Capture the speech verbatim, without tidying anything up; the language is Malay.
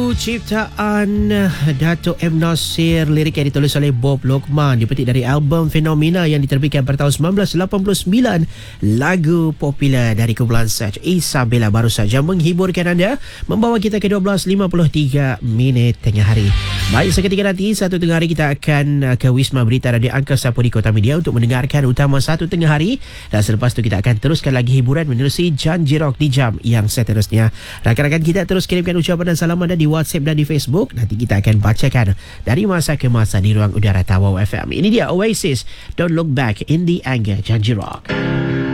Lagu ciptaan Dato' M. Nasir, lirik yang ditulis oleh Bob Lokman, dipetik dari album Fenomena yang diterbitkan pada tahun sembilan belas lapan puluh sembilan. Lagu popular dari kumpulan Search Isabella baru saja menghiburkan anda, membawa kita ke dua belas lima puluh tiga minit tengah hari. Baik, seketika nanti satu tengah hari kita akan ke Wisma Berita Radio Angkasa Puri Kota Media untuk mendengarkan utama satu tengah hari, dan selepas itu kita akan teruskan lagi hiburan menerusi Janji Rock di jam yang seterusnya. Rakan-rakan kita terus kirimkan ucapan dan salam anda di WhatsApp dan di Facebook. Nanti kita akan bacakan dari masa ke masa di ruang udara Tawau F M. Ini dia Oasis, Don't Look Back in the Anger, Janji Rock.